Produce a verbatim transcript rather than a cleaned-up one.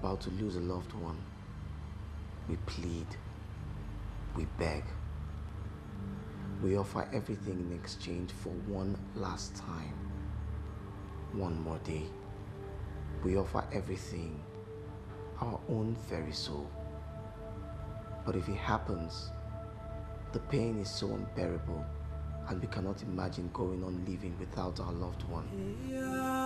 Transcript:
about to lose a loved one, we plead, we beg. We offer everything in exchange for one last time, one more day. We offer everything, our own very soul. But if it happens, the pain is so unbearable and we cannot imagine going on living without our loved one.